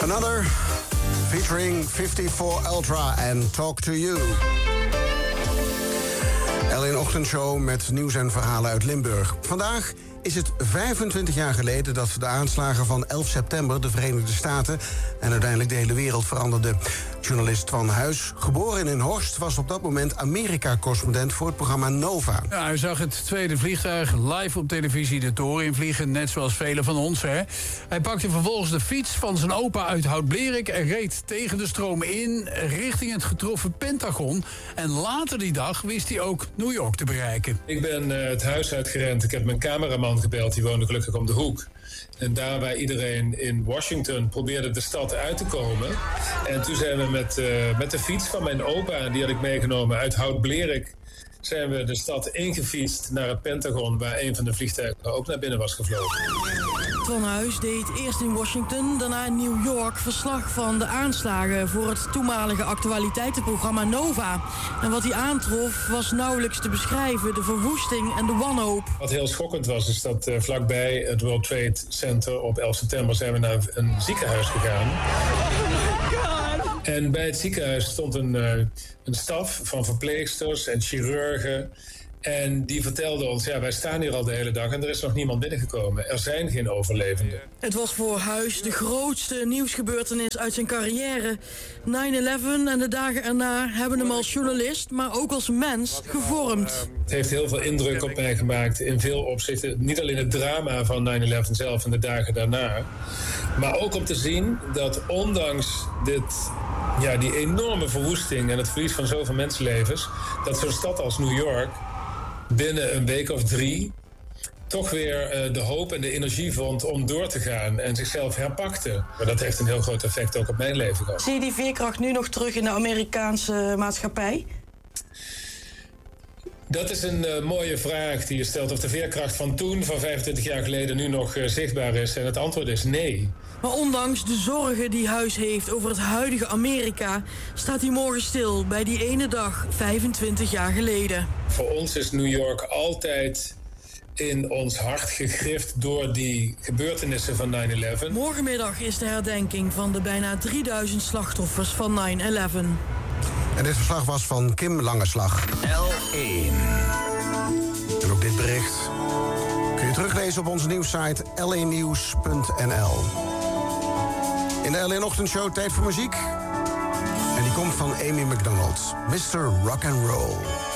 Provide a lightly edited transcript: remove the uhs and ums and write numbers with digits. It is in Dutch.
Another, featuring 54 Ultra and Talk to You. L1 Ochtendshow met nieuws en verhalen uit Limburg. Vandaag is het 25 jaar geleden dat de aanslagen van 11 september... de Verenigde Staten en uiteindelijk de hele wereld veranderden. Journalist Twan Huis, geboren in Horst... was op dat moment Amerika-correspondent voor het programma Nova. Ja, hij zag het tweede vliegtuig live op televisie de toren invliegen... net zoals velen van ons, hè. Hij pakte vervolgens de fiets van zijn opa uit Hout-Blerik... en reed tegen de stroom in richting het getroffen Pentagon. En later die dag wist hij ook New York te bereiken. Ik ben het huis uitgerend. Ik heb mijn cameraman gebeld, die woonde gelukkig om de hoek. En daar waar iedereen in Washington probeerde de stad uit te komen. En toen zijn we met de fiets van mijn opa, die had ik meegenomen uit Hout-Blerik... zijn we de stad ingefietst naar het Pentagon... waar een van de vliegtuigen ook naar binnen was gevlogen. Twan Huis deed eerst in Washington, daarna in New York... verslag van de aanslagen voor het toenmalige actualiteitenprogramma Nova. En wat hij aantrof was nauwelijks te beschrijven, de verwoesting en de wanhoop. Wat heel schokkend was, is dat vlakbij het World Trade Center op 11 september... zijn we naar een ziekenhuis gegaan. En bij het ziekenhuis stond een staf van verpleegsters en chirurgen. En die vertelden ons, ja, wij staan hier al de hele dag en er is nog niemand binnengekomen. Er zijn geen overlevenden. Het was voor Huis de grootste nieuwsgebeurtenis uit zijn carrière. 9/11 en de dagen erna hebben hem als journalist, maar ook als mens, gevormd. Het heeft heel veel indruk op mij gemaakt in veel opzichten. Niet alleen het drama van 9/11 zelf en de dagen daarna. Maar ook om te zien dat ondanks die enorme verwoesting en het verlies van zoveel mensenlevens, dat zo'n stad als New York binnen een week of 3 toch weer de hoop en de energie vond om door te gaan en zichzelf herpakte. Maar dat heeft een heel groot effect ook op mijn leven gehad. Zie je die veerkracht nu nog terug in de Amerikaanse maatschappij? Dat is een mooie vraag die je stelt. Of de veerkracht van toen, van 25 jaar geleden, nu nog zichtbaar is. En het antwoord is nee. Maar ondanks de zorgen die Huis heeft over het huidige Amerika, staat hij morgen stil bij die ene dag 25 jaar geleden. Voor ons is New York altijd in ons hart gegrift door die gebeurtenissen van 9/11. Morgenmiddag is de herdenking van de bijna 3000 slachtoffers van 9/11. En dit verslag was van Kim Langeslag. L1. En ook dit bericht kun je teruglezen op onze nieuwssite l1nieuws.nl. In de L1 Ochtendshow tijd voor muziek. En die komt van Amy McDonald, Mr. Rock and Roll.